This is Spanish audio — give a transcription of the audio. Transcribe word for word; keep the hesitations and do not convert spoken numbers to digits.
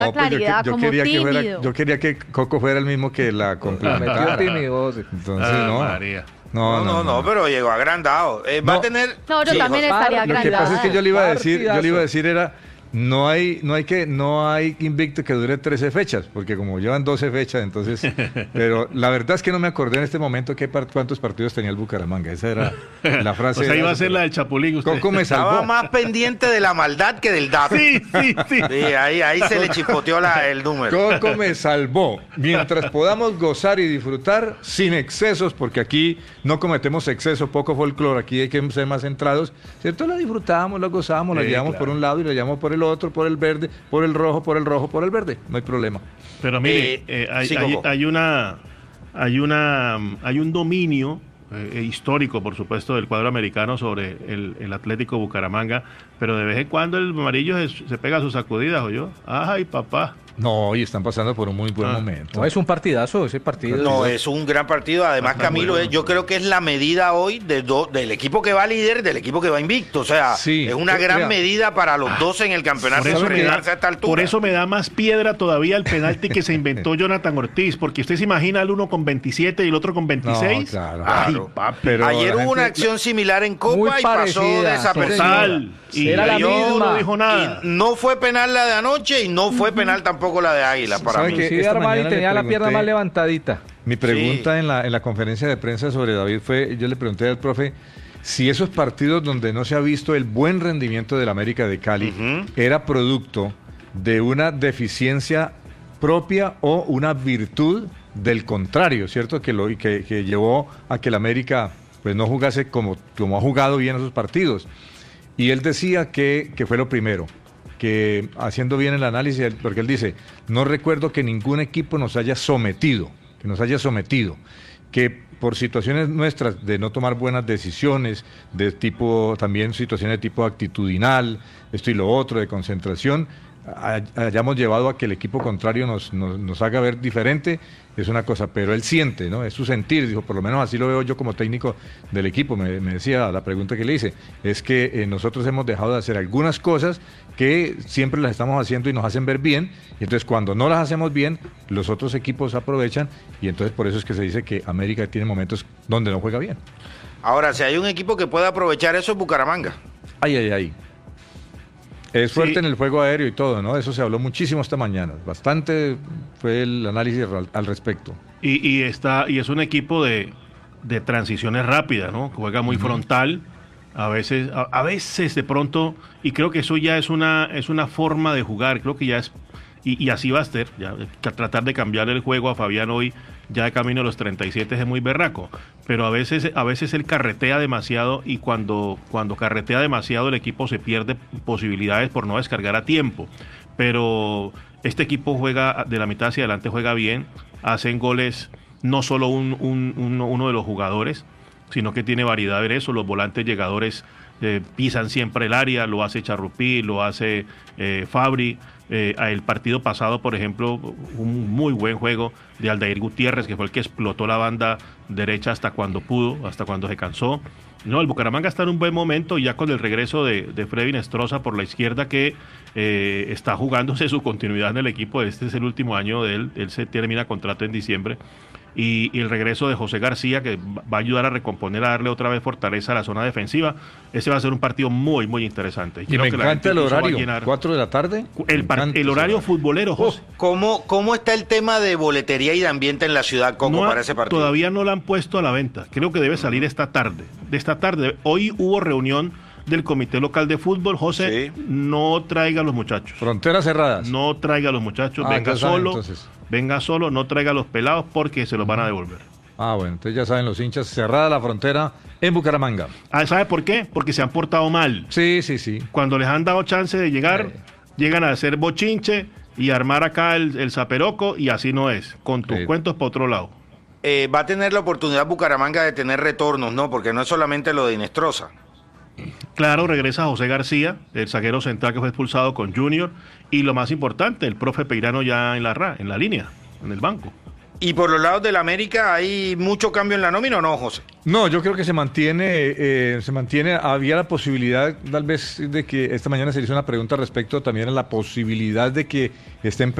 No, pues yo, que- claridad, yo como quería que fuera, tímido. yo quería que Coco fuera el mismo que la complementara. Entonces, Ah, no. María. No, No, no, no, pero llegó agrandado. Eh, va No. a tener. No, yo Sí, también José. estaría Lo que agrandada. pasa es que yo le iba a decir, yo le iba a Partidazo. decir era no hay, no hay que, no hay invicto que dure trece fechas, porque como llevan doce fechas, entonces, pero la verdad es que no me acordé en este momento qué par- cuántos partidos tenía el Bucaramanga. Esa era la frase. O sea, de iba a la- ser la del Chapulín usted. Coco me Estaba salvó. más pendiente de la maldad que del dato. Sí, sí, sí. Sí, ahí, ahí se le chipoteó la, el número. Coco me salvó. Mientras podamos gozar y disfrutar sin excesos, porque aquí no cometemos excesos, poco folclore, aquí hay que ser más centrados, ¿cierto? La disfrutamos, la gozamos, la Sí, llevamos claro. por un lado y la llevamos por el otro, por el verde, por el rojo, por el rojo, por el verde. No hay problema. Pero mire, Eh, eh, hay, sí, hay- Coco. hay una, hay una, hay un dominio eh, histórico, por supuesto, del cuadro americano sobre el, el Atlético Bucaramanga, pero de vez en cuando el amarillo se, se pega sus sacudidas, ¿o yo? Ay, papá. No, y están pasando por un muy buen Ah. momento. No, es un partidazo ese partido. No, es un gran partido. Además, Está Camilo, bueno. eh, yo creo que es la medida hoy de do- del equipo que va líder, del equipo que va invicto. O sea, Sí. es una gran Vea. medida para los dos en el campeonato Por eso, me da, enfrentarse a esta altura. por eso me da más piedra todavía el penalti que se inventó Jonathan Ortiz, porque usted se imagina el uno con veintisiete y el otro con veintiséis. No, claro. Ay, Claro. papi. Pero Ayer la hubo gente- una acción similar en Muy Copa y pasó parecida, desapercibida. Total. Y Era la yo misma. no dijo nada. Y no fue penal la de anoche y no fue penal tampoco la de Águila para ¿Sabe mí. qué? Sí, esta Armani mañana le tenía la pierna pregunté- más levantadita. Mi pregunta en, la, en la conferencia de prensa sobre David fue, yo le pregunté al profe si esos partidos donde no se ha visto el buen rendimiento del América de Cali Ujú. era producto de una deficiencia propia o una virtud del contrario, ¿cierto? Que, lo, que, que llevó a que el América pues no jugase como, como ha jugado bien esos partidos. Y él decía que, que fue lo primero, que haciendo bien el análisis, él- porque él dice, no recuerdo que ningún equipo nos haya sometido, que nos haya sometido, que por situaciones nuestras de no tomar buenas decisiones, de tipo, también situaciones de tipo actitudinal, esto y lo otro, de concentración, hay- hayamos llevado a que el equipo contrario nos, nos, nos haga ver diferente, es una cosa, pero él siente, ¿no? Es su sentir, dijo, por lo menos así lo veo yo como técnico del equipo, me, me decía la pregunta que le hice, es que eh, nosotros hemos dejado de hacer algunas cosas que siempre las estamos haciendo y nos hacen ver bien, y entonces cuando no las hacemos bien, los otros equipos aprovechan, y entonces por eso es que se dice que América tiene momentos donde no juega bien. Ahora, si hay un equipo que puede aprovechar eso es Bucaramanga. Ay, ay, ay. Es fuerte Sí. en el juego aéreo y todo, ¿no? Eso se habló muchísimo esta mañana. Bastante fue el análisis al, al respecto. Y, y está y es un equipo de, de transiciones rápidas, ¿no? Juega muy frontal, a veces a, a veces de pronto, y creo que eso ya es una es una forma de jugar, creo que ya es y, y así va a ser, ya ca- tratar de cambiar el juego a Fabián hoy ya de camino a los treinta y siete es muy berraco, pero a veces a veces él carretea demasiado y cuando cuando carretea demasiado el equipo se pierde posibilidades por no descargar a tiempo. Pero este equipo juega de la mitad hacia adelante, juega bien, hacen goles no solo un, un- uno, uno de los jugadores, sino que tiene variedad de eso, los volantes llegadores eh, pisan siempre el área, lo hace Charrupí, lo hace eh, Fabri. Eh, el partido pasado, por ejemplo, un muy buen juego de Aldair Gutiérrez, que fue el que explotó la banda derecha hasta cuando pudo, hasta cuando se cansó. No, el Bucaramanga está en un buen momento, ya con el regreso de, de Freddy Nestroza por la izquierda, que eh, está jugándose su continuidad en el equipo. Este es el último año de él, él se termina contrato en diciembre. Y, y el regreso de José García, que va a ayudar a recomponer, a darle otra vez fortaleza a la zona defensiva. Ese va a ser un partido muy, muy interesante. Y Creo me que la encanta gente el incluso va a horario, llenar- cuatro de la tarde. El, Me par- encanta el ese horario futbolero, José. ¿Cómo, ¿Cómo está el tema de boletería y de ambiente en la ciudad, Coco, No ha- para ese partido? Todavía no la han puesto a la venta. Creo que debe salir esta tarde. De esta tarde. Hoy hubo reunión del Comité Local de Fútbol. José, Sí. no traiga a los muchachos. Fronteras cerradas. No traiga a los muchachos. Ah, venga entonces saben, solo. entonces. Venga solo, no traiga a los pelados porque se los van a devolver. Ah, bueno, entonces ya saben los hinchas, cerrada la frontera en Bucaramanga. Ah, ¿sabe por qué? Porque se han portado mal. Sí, sí, sí. Cuando les han dado chance de llegar, Sí. llegan a hacer bochinche y armar acá el, el zaperoco, y así no es. Con tus Sí. cuentos para otro lado. Eh, va a tener la oportunidad Bucaramanga de tener retornos, ¿no? Porque no es solamente lo de Inestrosa. Claro, regresa José García, el zaguero central que fue expulsado con Junior, y lo más importante, el profe Peirano ya en la ra, en la línea, en el banco. ¿Y por los lados del América hay mucho cambio en la nómina o no, José? No, yo creo que se mantiene, eh, se mantiene, había la posibilidad tal vez de que esta mañana se le hizo una pregunta respecto también a la posibilidad de que estén